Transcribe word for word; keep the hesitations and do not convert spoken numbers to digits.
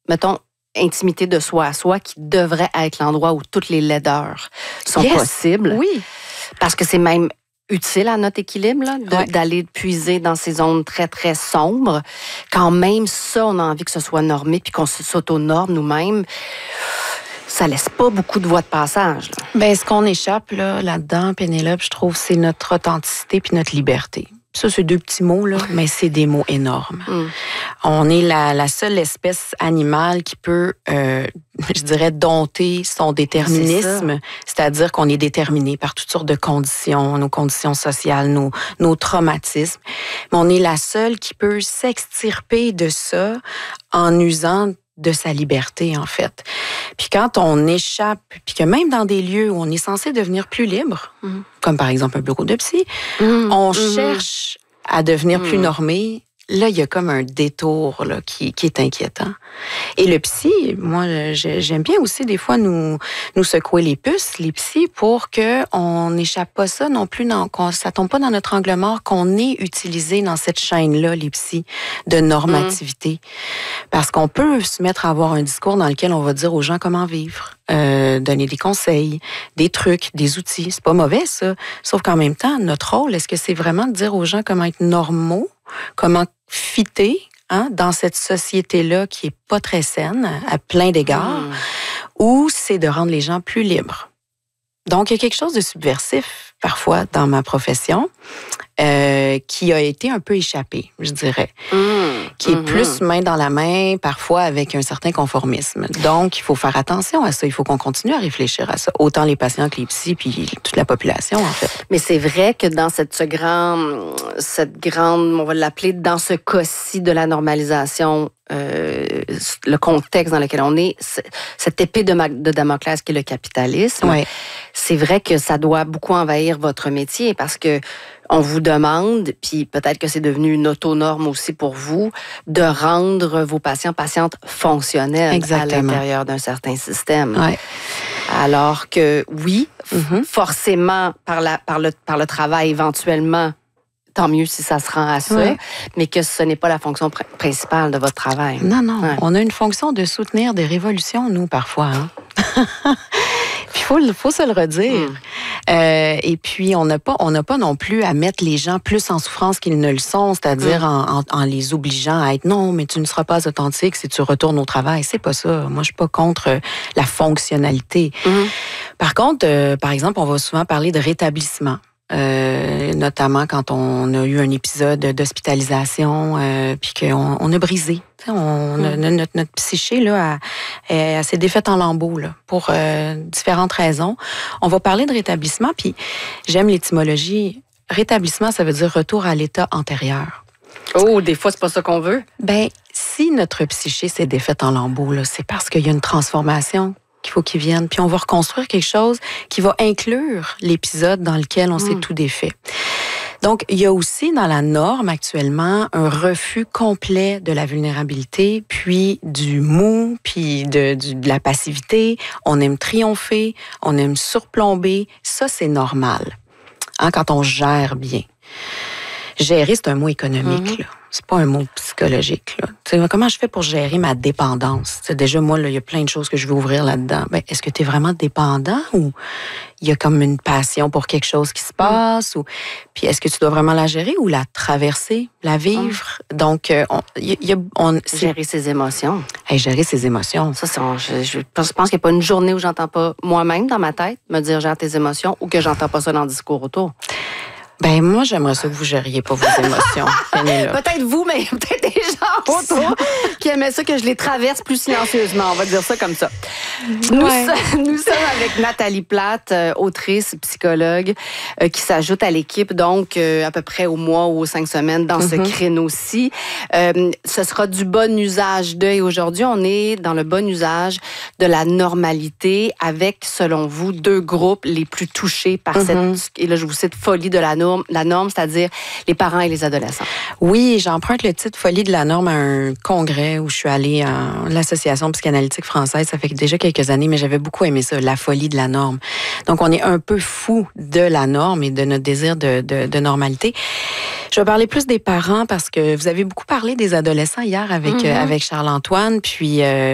mettons, intimité de soi à soi qui devrait être l'endroit où toutes les laideurs sont yes. possibles. Oui. Parce que c'est même utile à notre équilibre là, de, ouais. d'aller puiser dans ces zones très, très sombres. Quand même, ça, on a envie que ce soit normé puis qu'on s'auto-norme nous-mêmes. Ça laisse pas beaucoup de voies de passage. Là. Ben, ce qu'on échappe là, là-dedans, Pénélope, je trouve, c'est notre authenticité puis notre liberté. Ça, c'est deux petits mots, là, mais c'est des mots énormes. Mm. On est la, la seule espèce animale qui peut, euh, je dirais, dompter son déterminisme, c'est c'est-à-dire qu'on est déterminé par toutes sortes de conditions, nos conditions sociales, nos, nos traumatismes. Mais on est la seule qui peut s'extirper de ça en usant de sa liberté, en fait. Puis quand on échappe, puis que même dans des lieux où on est censé devenir plus libre, mm. comme par exemple un bureau de psy, mm. on mm. cherche à devenir mm. plus normé. Là, il y a comme un détour là, qui, qui est inquiétant. Et le psy, moi, j'aime bien aussi des fois nous, nous secouer les puces, les psys, pour qu'on n'échappe pas ça non plus, non, qu'on, ça tombe pas dans notre angle mort, qu'on est utilisé dans cette chaîne-là, les psys, de normativité. Mmh. Parce qu'on peut se mettre à avoir un discours dans lequel on va dire aux gens comment vivre, euh, donner des conseils, des trucs, des outils. C'est pas mauvais, ça. Sauf qu'en même temps, notre rôle, est-ce que c'est vraiment de dire aux gens comment être normaux, comment fitter hein, dans cette société-là qui est pas très saine, à plein d'égards, mmh. ou c'est de rendre les gens plus libres. Donc, il y a quelque chose de subversif, parfois, dans ma profession, euh, qui a été un peu échappé, je dirais. Mmh. Qui est mmh. plus main dans la main, parfois avec un certain conformisme. Donc, il faut faire attention à ça. Il faut qu'on continue à réfléchir à ça. Autant les patients que les psys, puis toute la population, en fait. Mais c'est vrai que dans cette, ce grand, cette grande, on va l'appeler, dans ce cas-ci de la normalisation, euh, le contexte dans lequel on est, cette épée de, de Damoclès qui est le capitalisme, ouais. c'est vrai que ça doit beaucoup envahir votre métier parce que on vous demande, puis peut-être que c'est devenu une auto-norme aussi pour vous, de rendre vos patients, patientes fonctionnels Exactement. À l'intérieur d'un certain système. Ouais. Alors que oui, mm-hmm. forcément, par, la, par, le, par le travail éventuellement, tant mieux si ça se rend à ça, ouais. mais que ce n'est pas la fonction pr- principale de votre travail. Non, non. Ouais. On a une fonction de soutenir des révolutions, nous, parfois. Hein? Puis il faut, faut se le redire. Mm. Euh, et puis, on n'a pas, on n'a pas non plus à mettre les gens plus en souffrance qu'ils ne le sont, c'est-à-dire mm. en, en, en les obligeant à être non, mais tu ne seras pas authentique si tu retournes au travail. C'est pas ça. Moi, je suis pas contre la fonctionnalité. Mm. Par contre, euh, par exemple, on va souvent parler de rétablissement. Euh, notamment quand on a eu un épisode d'hospitalisation euh, puis qu'on on a brisé. On, mm. a, notre, notre psyché là, a, elle, elle s'est défaite en lambeaux là, pour euh, différentes raisons. On va parler de rétablissement, puis j'aime l'étymologie. Rétablissement, ça veut dire retour à l'état antérieur. Oh, des fois, c'est pas ça qu'on veut. Ben, si notre psyché s'est défaite en lambeaux, là, c'est parce qu'il y a une transformation qu'il faut qu'ils viennent. Puis on va reconstruire quelque chose qui va inclure l'épisode dans lequel on mmh. s'est tout défait. Donc, il y a aussi dans la norme actuellement un refus complet de la vulnérabilité, puis du mou, puis de, du, de la passivité. On aime triompher, on aime surplomber. Ça, c'est normal, hein, quand on gère bien. Gérer, c'est un mot économique, mmh. là. C'est pas un mot psychologique, là. Tu sais, comment je fais pour gérer ma dépendance? C'est déjà, moi, là, il y a plein de choses que je veux ouvrir là-dedans. Ben, est-ce que tu es vraiment dépendant ou il y a comme une passion pour quelque chose qui se passe? Mmh. Ou puis est-ce que tu dois vraiment la gérer ou la traverser, la vivre? Mmh. Donc, euh, on, y, y a, on, gérer ses émotions. Hey, gérer ses émotions. Ça, c'est, on, je, je pense qu'il n'y a pas une journée où j'entends pas moi-même dans ma tête me dire gère tes émotions ou que j'entends pas ça dans le discours autour. Ben moi, j'aimerais ça que vous gériez pas vos émotions. Peut-être vous, mais peut-être des gens autour qui aimaient ça que je les traverse plus silencieusement. On va dire ça comme ça. Nous, ouais. so- nous sommes avec Nathalie Plate, euh, autrice, psychologue, euh, qui s'ajoute à l'équipe, donc euh, à peu près au mois ou aux cinq semaines dans mm-hmm. ce créneau-ci. Euh, ce sera du bon usage de. Et aujourd'hui, on est dans le bon usage de la normalité avec, selon vous, deux groupes les plus touchés par mm-hmm. cette, et là, je vous cite, folie de la norme. La norme, c'est-à-dire les parents et les adolescents. Oui, j'emprunte le titre Folie de la norme à un congrès où je suis allée à l'Association psychanalytique française. Ça fait déjà quelques années, mais j'avais beaucoup aimé ça, la folie de la norme. Donc, on est un peu fou de la norme et de notre désir de, de, de normalité. Je vais parler plus des parents parce que vous avez beaucoup parlé des adolescents hier avec, mm-hmm. euh, avec Charles-Antoine. Puis, euh,